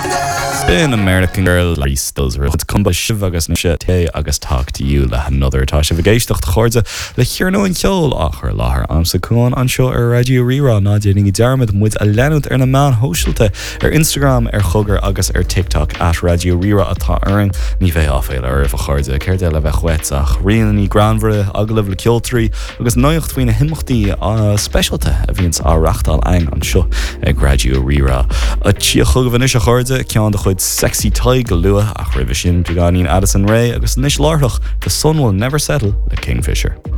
An American girl Reese does it's come by Shiv agus na shit hey agus talk to you le another tá se bhgéistecht chóirde le chiarnó an ceol achar láthair am sa cúin an seo ar Radio Rira ná déananig dearmid muid a leanút ar na man hóisiilte ar Instagram ar chogar agus ar TikTok at Radio Rira atá airing ní bheith áféil ar bh chóirde céir de le bheith chuetach rianaí granmhre agalibh le ceoltarí agus naocht faoine himachtaí specialte a bhíons áreachtáil ein an seo ag Radio Rira a tí chugah is a chóirde ceann de chuid sexy tie go lua ach rih sin Addison Rae agus níos láthach The Sun Will Never Settle le Kingfisher.